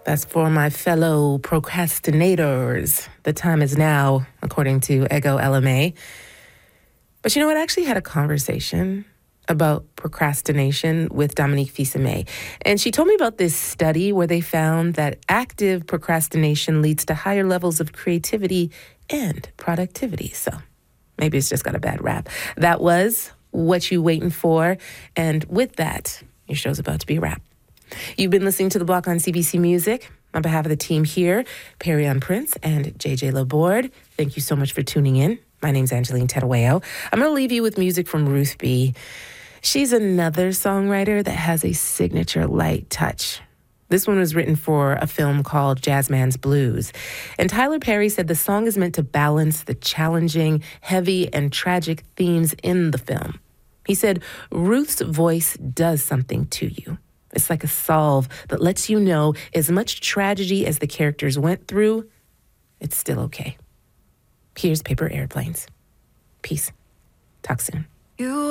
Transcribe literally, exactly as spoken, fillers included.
That's for my fellow procrastinators. The time is now, according to Ego L M A. But you know what? I actually had a conversation about procrastination with Dominique Fils-Aimé. And she told me about this study where they found that active procrastination leads to higher levels of creativity and productivity. So maybe it's just got a bad rap. That was What You Waiting For. And with that, your show's about to be a wrap. You've been listening to The Block on C B C Music. On behalf of the team here, Perrion Prince and J J Laborde, thank you so much for tuning in. My name's Angeline Terueo. I'm going to leave you with music from Ruth B. She's another songwriter that has a signature light touch. This one was written for a film called Jazzman's Blues. And Tyler Perry said the song is meant to balance the challenging, heavy, and tragic themes in the film. He said, Ruth's voice does something to you. It's like a salve that lets you know as much tragedy as the characters went through, it's still okay. Here's Paper Airplanes. Peace. Talk soon. You